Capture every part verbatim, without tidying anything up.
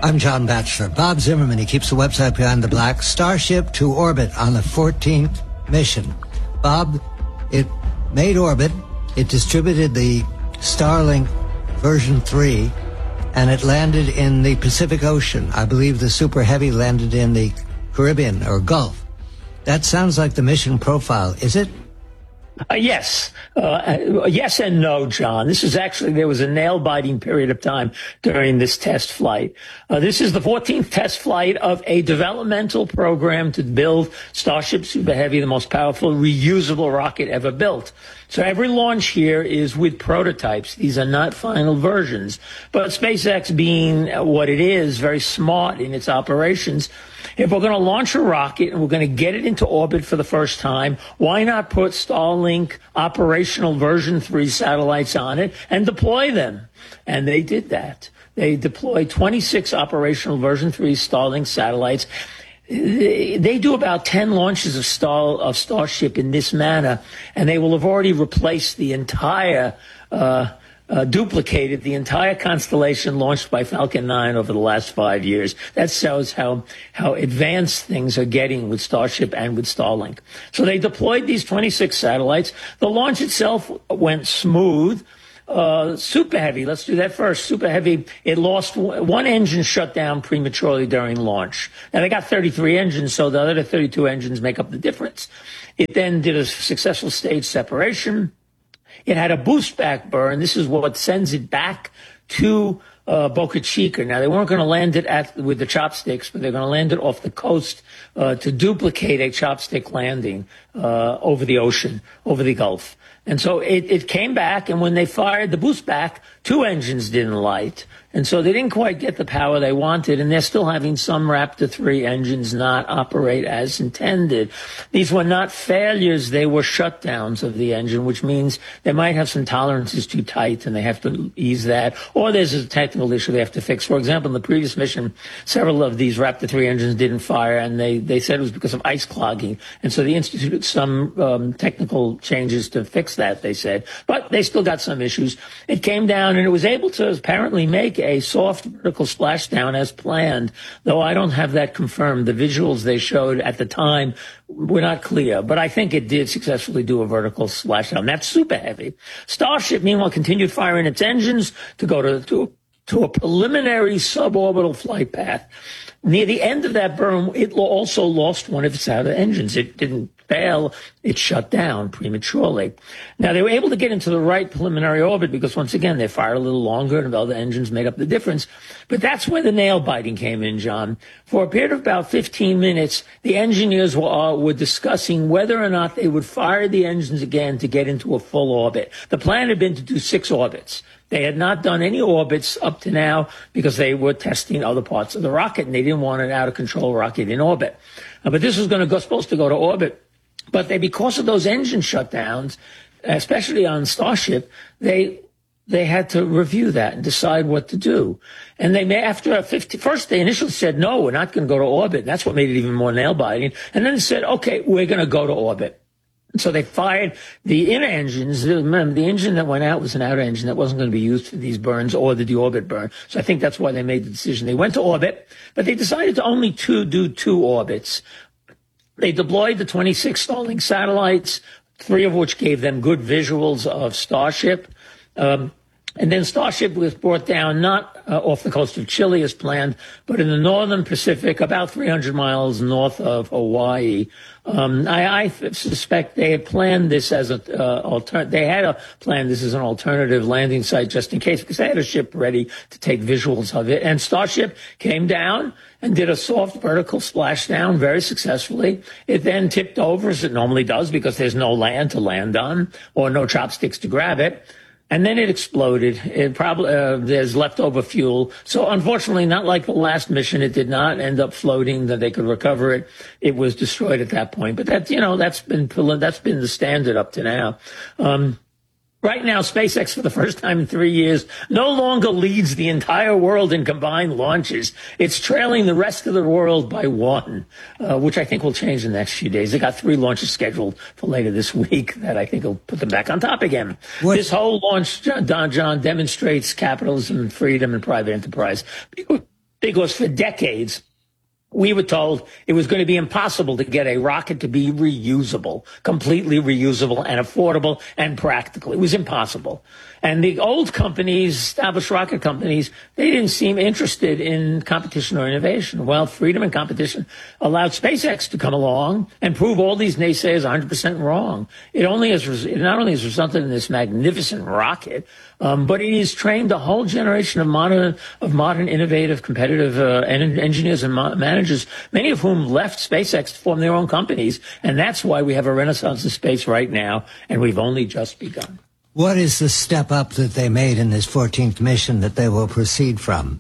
I'm John Batchelor. Bob Zimmerman, he keeps the website Behind the Black. Starship to orbit on the fourteenth mission. Bob, it made orbit. It distributed the Starlink version three, and it landed in the Pacific Ocean. I believe the Super Heavy landed in the Caribbean or Gulf. That sounds like the mission profile, is it? Uh, yes. Uh, yes and no, John. This is actually, there was a nail-biting period of time during this test flight. Uh, this is the fourteenth test flight of a developmental program to build Starship Super Heavy, the most powerful reusable rocket ever built. So every launch here is with prototypes. These are not final versions. But SpaceX, being what it is, very smart in its operations, if we're going to launch a rocket and we're going to get it into orbit for the first time, why not put Starlink operational version three satellites on it and deploy them? And they did that. They deployed twenty-six operational version three Starlink satellites. They do about ten launches of Star of Starship in this manner, and they will have already replaced the entire, uh, uh, duplicated the entire constellation launched by Falcon nine over the last five years. That shows how how advanced things are getting with Starship and with Starlink. So they deployed these twenty-six satellites. The launch itself went smooth. Uh, Super Heavy, let's do that first. Super Heavy, it lost one engine shut down prematurely during launch. Now, they got thirty-three engines, so the other thirty-two engines make up the difference. It then did a successful stage separation. It had a boost back burn. This is what sends it back to uh, Boca Chica. Now, they weren't going to land it at with the chopsticks, but they're going to land it off the coast uh, to duplicate a chopstick landing uh, over the ocean, over the Gulf. And so it, it came back, and when they fired the boost back, two engines didn't light. And so they didn't quite get the power they wanted, and they're still having some Raptor three engines not operate as intended. These were not failures, they were shutdowns of the engine, which means they might have some tolerances too tight, and they have to ease that. Or there's a technical issue they have to fix. For example, in the previous mission, several of these Raptor three engines didn't fire, and they, they said it was because of ice clogging. And so they instituted some um, technical changes to fix that, they said. But they still got some issues. It came down, and it was able to apparently make a soft vertical splashdown as planned, though I don't have that confirmed. The visuals they showed at the time were not clear, but I think it did successfully do a vertical splashdown. That's Super Heavy. Starship, meanwhile, continued firing its engines to go to, to, to a preliminary suborbital flight path. Near the end of that burn, it also lost one of its outer engines. It didn't fail. It shut down prematurely. Now, they were able to get into the right preliminary orbit because, once again, they fired a little longer and the other engines made up the difference. But that's where the nail biting came in, John. For a period of about fifteen minutes, the engineers were, uh, were discussing whether or not they would fire the engines again to get into a full orbit. The plan had been to do six orbits. They had not done any orbits up to now because they were testing other parts of the rocket, and they didn't want an out-of-control rocket in orbit. Uh, but this was going to go, supposed to go to orbit. But they, because of those engine shutdowns, especially on Starship, they they had to review that and decide what to do. And they may, after a fifty, first they initially said, no, we're not going to go to orbit. That's what made it even more nail-biting. And then they said, okay, we're going to go to orbit. So they fired the inner engines. Remember, the engine that went out was an outer engine that wasn't going to be used for these burns or the deorbit burn. So I think that's why they made the decision. They went to orbit, but they decided to only two, do two orbits. They deployed the twenty-six Starlink satellites, three of which gave them good visuals of Starship. Um, And then Starship was brought down not uh, off the coast of Chile as planned, but in the northern Pacific, about three hundred miles north of Hawaii. Um, I, I suspect they had planned this as a uh, alter- they had a planned this as an alternative landing site just in case, because they had a ship ready to take visuals of it. And Starship came down and did a soft vertical splashdown very successfully. It then tipped over, as it normally does, because there's no land to land on or no chopsticks to grab it. And then it exploded. It probably uh, there's leftover fuel. So unfortunately, not like the last mission, it did not end up floating that they could recover it. It was destroyed at that point. But that, you know, that's been that's been the standard up to now. Um, Right now, SpaceX, for the first time in three years, no longer leads the entire world in combined launches. It's trailing the rest of the world by one, uh, which I think will change in the next few days. They got three launches scheduled for later this week that I think will put them back on top again. What? This whole launch, Don John, demonstrates capitalism, freedom, and private enterprise. because for decades, we were told it was going to be impossible to get a rocket to be reusable, completely reusable and affordable and practical. It was impossible. And the old companies, established rocket companies, they didn't seem interested in competition or innovation. Well, freedom and competition allowed SpaceX to come along and prove all these naysayers one hundred percent wrong. It only has, it not only has resulted in this magnificent rocket, um, but it has trained a whole generation of modern, of modern, innovative, competitive uh, en- engineers and mo- managers, many of whom left SpaceX to form their own companies. And that's why we have a renaissance in space right now, and we've only just begun. What is the step up that they made in this fourteenth mission that they will proceed from?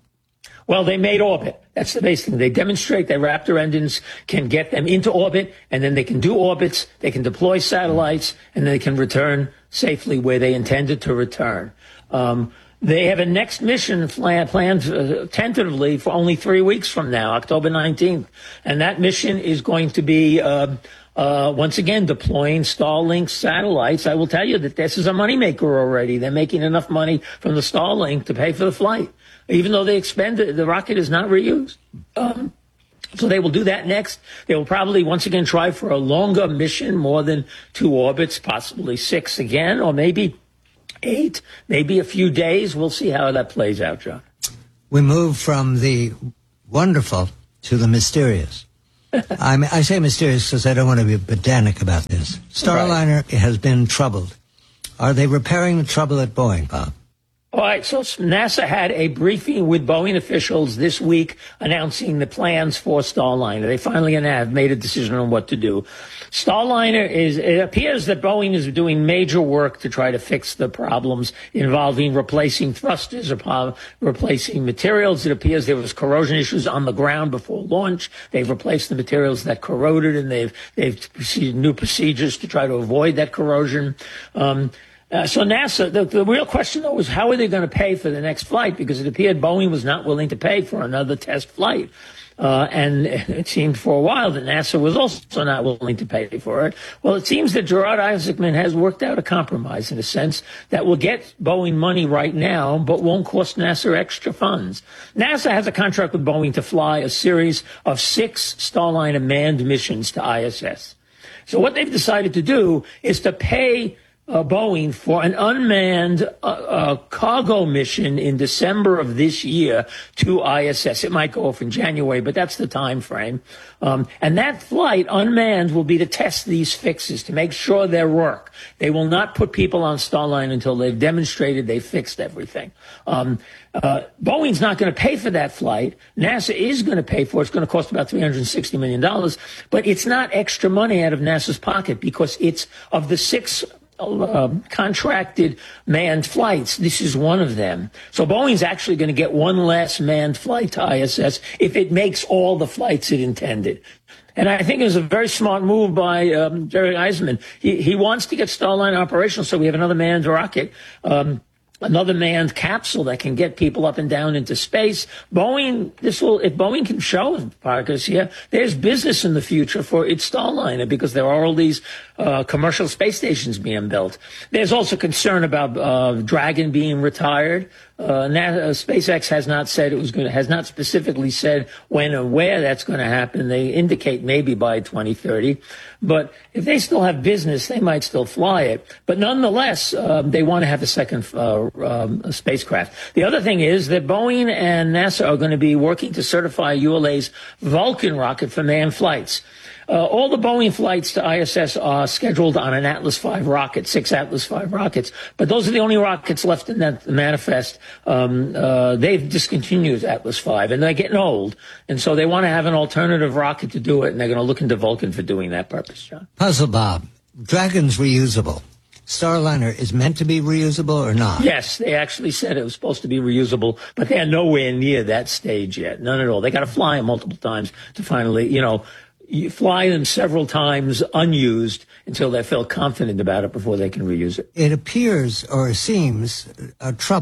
Well, they made orbit. That's the basic thing. They demonstrate that Raptor engines can get them into orbit, and then they can do orbits, they can deploy satellites, and they can return safely where they intended to return. Um, They have a next mission plan, planned uh, tentatively for only three weeks from now, October nineteenth. And that mission is going to be, uh, uh, once again, deploying Starlink satellites. I will tell you that this is a moneymaker already. They're making enough money from the Starlink to pay for the flight, even though they expended, the rocket is not reused. Um, So they will do that next. They will probably once again try for a longer mission, more than two orbits, possibly six again, or maybe eight, maybe a few days. We'll see how that plays out, John. We move from the wonderful to the mysterious. I, mean, I say mysterious because I don't want to be pedantic about this. Starliner right. has been troubled. Are they repairing the trouble at Boeing, Bob? All right, so NASA had a briefing with Boeing officials this week announcing the plans for Starliner. They finally have made a decision on what to do. Starliner is, it appears that Boeing is doing major work to try to fix the problems involving replacing thrusters or replacing materials. It appears there was corrosion issues on the ground before launch. They've replaced the materials that corroded, and they've, they've proceeded new procedures to try to avoid that corrosion. Um, Uh, so NASA, the, the real question, though, was how are they going to pay for the next flight? Because it appeared Boeing was not willing to pay for another test flight. Uh, and it seemed for a while that NASA was also not willing to pay for it. Well, it seems that Gerard Isaacman has worked out a compromise in a sense that will get Boeing money right now, but won't cost NASA extra funds. NASA has a contract with Boeing to fly a series of six Starliner manned missions to I S S. So what they've decided to do is to pay Uh, Boeing for an unmanned uh, uh, cargo mission in December of this year to I S S. It might go off in January, but that's the time frame. Um, and that flight, unmanned, will be to test these fixes, to make sure they work. They will not put people on Starliner until they've demonstrated they've fixed everything. Um, uh, Boeing's not going to pay for that flight. NASA is going to pay for it. It's going to cost about three hundred sixty million dollars, but it's not extra money out of NASA's pocket because it's of the six Uh, contracted manned flights. This is one of them. So Boeing's actually going to get one last manned flight to I S S if it makes all the flights it intended. And I think it was a very smart move by um, Jerry Eisman. He, he wants to get Starliner operational so we have another manned rocket. Um, Another manned capsule that can get people up and down into space. Boeing, this will, if Boeing can show Parkers here, there's business in the future for its Starliner because there are all these uh, commercial space stations being built. There's also concern about uh, Dragon being retired. Uh, NASA, SpaceX has not said it was going to, has not specifically said when or where that's going to happen. They indicate maybe by twenty thirty. But if they still have business, they might still fly it. But nonetheless, uh, they want to have a second uh, um, spacecraft. The other thing is that Boeing and NASA are going to be working to certify U L A's Vulcan rocket for manned flights. Uh, all the Boeing flights to I S S are scheduled on an Atlas five rocket, six Atlas five rockets. But those are the only rockets left in that manifest. Um, uh, they've discontinued Atlas five, and they're getting old. And so they want to have an alternative rocket to do it, and they're going to look into Vulcan for doing that purpose, John. Puzzle Bob, Dragon's reusable. Starliner is meant to be reusable or not? Yes, they actually said it was supposed to be reusable, but they're nowhere near that stage yet. None at all. They got to fly them multiple times to finally, you know, you fly them several times unused until they feel confident about it before they can reuse it. It appears or seems uh, troubled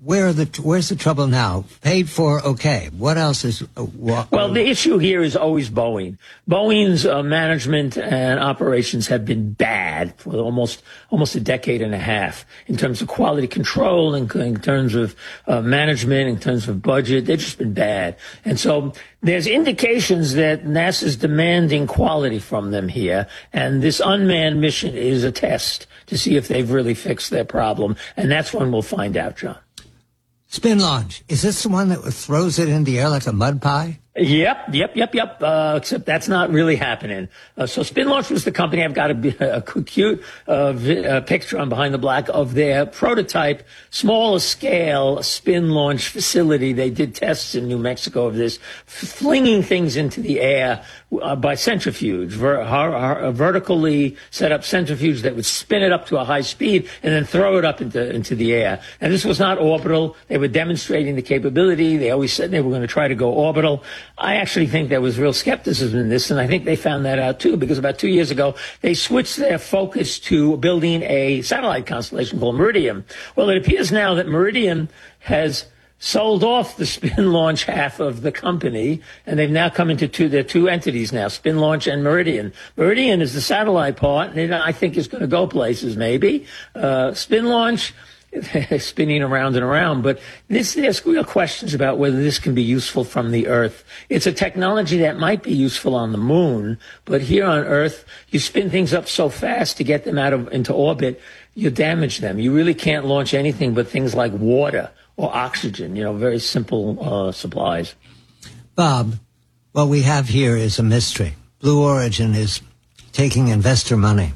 where are the where's the trouble now? Paid for, okay. What else is? Uh, wha- Well, the issue here is always Boeing. Boeing's uh, management and operations have been bad for almost almost a decade and a half in terms of quality control, in, in terms of uh, management, in terms of budget. They've just been bad. And so there's indications that NASA's demanding quality from them here. And this unmanned mission is a test to see if they've really fixed their problem. And that's when we'll find out, John. Spin launch. Is this the one that throws it in the air like a mud pie? Yep, yep, yep, yep. Uh, except that's not really happening. Uh, so Spin Launch was the company. I've got a, a cute uh, vi- uh, picture on Behind the Black of their prototype, smaller scale spin launch facility. They did tests in New Mexico of this, flinging things into the air uh, by centrifuge, ver- har- har- a vertically set up centrifuge that would spin it up to a high speed and then throw it up into into the air. And this was not orbital. They were demonstrating the capability. They always said they were going to try to go orbital. I actually think there was real skepticism in this, and I think they found that out too, because about two years ago, they switched their focus to building a satellite constellation called Meridian. Well, it appears now that Meridian has sold off the spin launch half of the company, and they've now come into two, they're two entities now, Spin Launch and Meridian. Meridian is the satellite part, and I think it's going to go places, maybe. Uh, Spin Launch, spinning around and around, but this, there's real questions about whether this can be useful from the Earth. It's a technology that might be useful on the moon, but here on Earth, you spin things up so fast to get them out of into orbit, you damage them. You really can't launch anything but things like water or oxygen, you know, very simple uh, supplies. Bob, what we have here is a mystery. Blue Origin is taking investor money.